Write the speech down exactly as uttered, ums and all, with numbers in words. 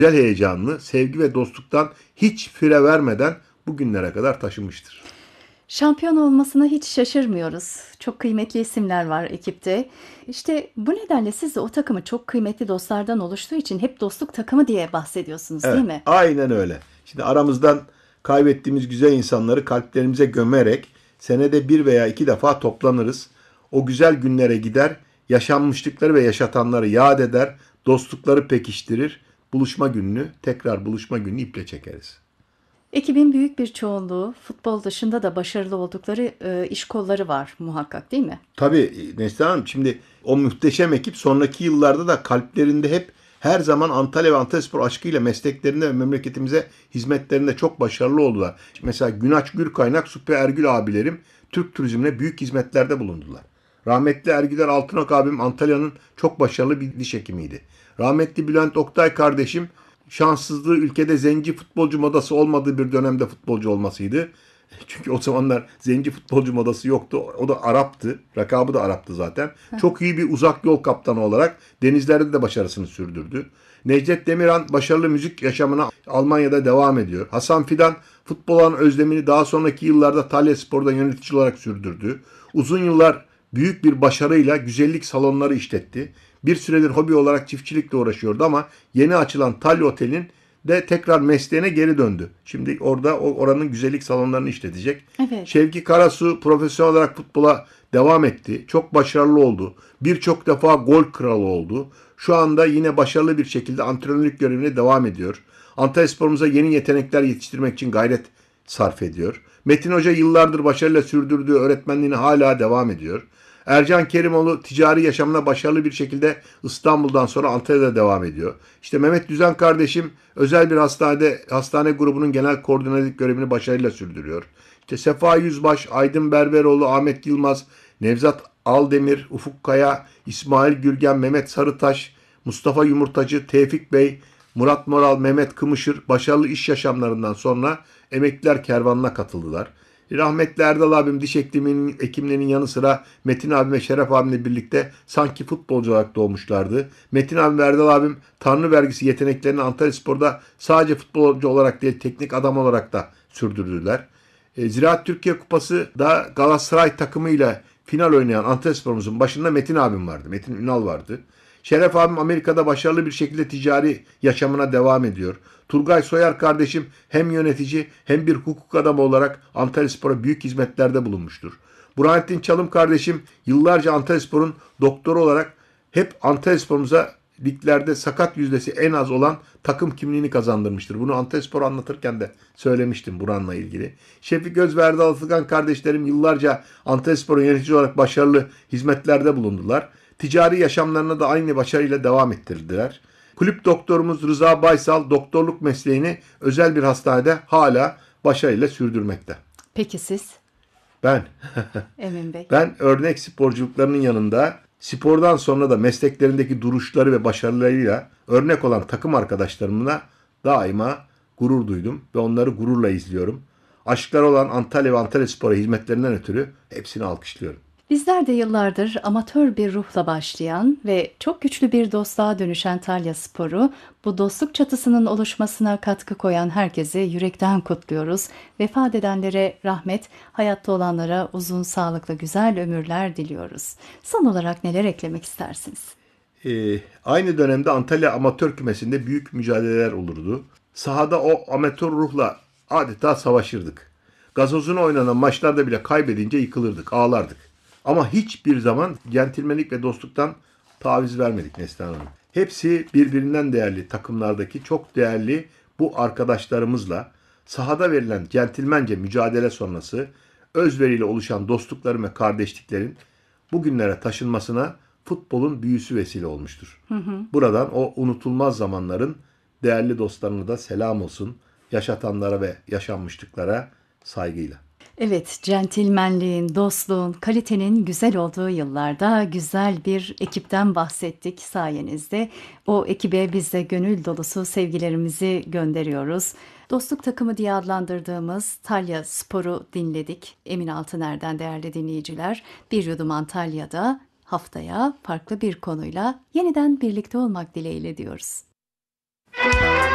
güzel heyecanını sevgi ve dostluktan hiç fire vermeden bugünlere kadar taşımıştır. Şampiyon olmasına hiç şaşırmıyoruz. Çok kıymetli isimler var ekipte. İşte bu nedenle siz de o takımı çok kıymetli dostlardan oluştuğu için hep dostluk takımı diye bahsediyorsunuz, değil Evet, mi? aynen öyle. Şimdi aramızdan kaybettiğimiz güzel insanları kalplerimize gömerek senede bir veya iki defa toplanırız. O güzel günlere gider, yaşanmışlıkları ve yaşatanları yad eder, dostlukları pekiştirir. Buluşma gününü, tekrar buluşma gününü iple çekeriz. Ekibin büyük bir çoğunluğu futbol dışında da başarılı oldukları e, iş kolları var muhakkak, değil mi? Tabii Neslihan Hanım, şimdi o muhteşem ekip sonraki yıllarda da kalplerinde hep her zaman Antalya ve Antalyaspor aşkıyla mesleklerinde ve memleketimize hizmetlerinde çok başarılı oldular. Mesela Günaç Gürkaynak, Süper Ergül abilerim Türk turizmine büyük hizmetlerde bulundular. Rahmetli Ergüler Altınok abim Antalya'nın çok başarılı bir diş hekimiydi. Rahmetli Bülent Oktay kardeşim şanssızlığı ülkede zenci futbolcu modası olmadığı bir dönemde futbolcu olmasıydı. Çünkü o zamanlar zenci futbolcu modası yoktu. O da Arap'tı. Rakabı da Arap'tı zaten. Çok iyi bir uzak yol kaptanı olarak denizlerde de başarısını sürdürdü. Necdet Demirhan başarılı müzik yaşamına Almanya'da devam ediyor. Hasan Fidan futbol alan özlemini daha sonraki yıllarda Talyaspor'da yönetici olarak sürdürdü. Uzun yıllar büyük bir başarıyla güzellik salonları işletti. Bir süredir hobi olarak çiftçilikle uğraşıyordu ama yeni açılan Talya Oteli'nin de tekrar mesleğine geri döndü. Şimdi orada oranın güzellik salonlarını işletecek. Evet. Şevki Karasu profesyonel olarak futbola devam etti. Çok başarılı oldu. Birçok defa gol kralı oldu. Şu anda yine başarılı bir şekilde antrenörlük görevine devam ediyor. Antalyaspor'umuza yeni yetenekler yetiştirmek için gayret sarf ediyor. Metin Hoca yıllardır başarıyla sürdürdüğü öğretmenliğine hala devam ediyor. Ercan Kerimoğlu ticari yaşamına başarılı bir şekilde İstanbul'dan sonra Antalya'da devam ediyor. İşte Mehmet Düzen kardeşim özel bir hastanede hastane grubunun genel koordinatörlük görevini başarıyla sürdürüyor. İşte Sefa Yüzbaş, Aydın Berberoğlu, Ahmet Yılmaz, Nevzat Aldemir, Ufuk Kaya, İsmail Gürgen, Mehmet Sarıtaş, Mustafa Yumurtacı, Tevfik Bey, Murat Moral, Mehmet Kımışır başarılı iş yaşamlarından sonra emekliler kervanına katıldılar. Rahmetli Erdal abim diş hekimliğinin, hekimliğinin yanı sıra Metin abim ve Şeref abimle birlikte sanki futbolcu olarak doğmuşlardı. Metin abim ve Erdal abim Tanrı vergisi yeteneklerini Antalyaspor'da sadece futbolcu olarak değil teknik adam olarak da sürdürdüler. E, Ziraat Türkiye Kupası da Galatasaray takımıyla final oynayan Antalyaspor'umuzun başında Metin abim vardı. Metin Ünal vardı. Şeref abim Amerika'da başarılı bir şekilde ticari yaşamına devam ediyor. Turgay Soyar kardeşim hem yönetici hem bir hukuk adamı olarak Antalyaspor'a büyük hizmetlerde bulunmuştur. Burhanettin Çalım kardeşim yıllarca Antalyaspor'un doktoru olarak hep Antalyaspor'umuza liglerde sakat yüzdesi en az olan takım kimliğini kazandırmıştır. Bunu Antalyaspor anlatırken de söylemiştim Burhan'la ilgili. Şefik Öz ve Erdal Atılgan kardeşlerim yıllarca Antalyaspor'un yönetici olarak başarılı hizmetlerde bulundular. Ticari yaşamlarına da aynı başarıyla devam ettirdiler. Kulüp doktorumuz Rıza Baysal doktorluk mesleğini özel bir hastanede hala başarıyla sürdürmekte. Peki siz Ben Emin Bey? ben örnek sporculuklarının yanında spordan sonra da mesleklerindeki duruşları ve başarılarıyla örnek olan takım arkadaşlarımla daima gurur duydum ve onları gururla izliyorum. Aşkları olan Antalya ve Antalyaspor'a hizmetlerinden ötürü hepsini alkışlıyorum. Bizler de yıllardır amatör bir ruhla başlayan ve çok güçlü bir dostluğa dönüşen Talyaspor'u, bu dostluk çatısının oluşmasına katkı koyan herkese yürekten kutluyoruz. Vefat edenlere rahmet, hayatta olanlara uzun, sağlıklı, güzel ömürler diliyoruz. Son olarak neler eklemek istersiniz? Ee, aynı dönemde Antalya Amatör Kümesi'nde büyük mücadeleler olurdu. Sahada o amatör ruhla adeta savaşırdık. Gazozuna oynanan maçlarda bile kaybedince yıkılırdık, ağlardık. Ama hiçbir zaman centilmenlik ve dostluktan taviz vermedik Neslihan Hanım. Hepsi birbirinden değerli takımlardaki çok değerli bu arkadaşlarımızla sahada verilen centilmence mücadele sonrası özveriyle oluşan dostlukların ve kardeşliklerin bugünlere taşınmasına futbolun büyüsü vesile olmuştur. Hı hı. Buradan o unutulmaz zamanların değerli dostlarına da selam olsun. Yaşatanlara ve yaşanmışlıklara saygıyla. Evet, centilmenliğin, dostluğun, kalitenin güzel olduğu yıllarda güzel bir ekipten bahsettik sayenizde. O ekibe biz de gönül dolusu sevgilerimizi gönderiyoruz. Dostluk takımı diye adlandırdığımız Talyaspor'u dinledik. Emin Altıner'den değerli dinleyiciler. Bir Yudum Antalya'da haftaya farklı bir konuyla yeniden birlikte olmak dileğiyle diyoruz.